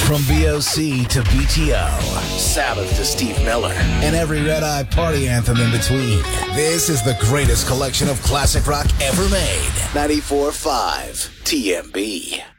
From VOC to BTO, Sabbath to Steve Miller, and every Red Eye party anthem in between. This is the greatest collection of classic rock ever made. 94.5 TMB.